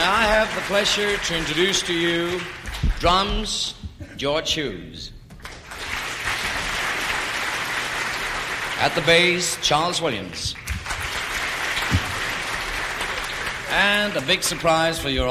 I have the pleasure to introduce to you drums, George Hughes. At the bass, Charles Williams. And a big surprise for your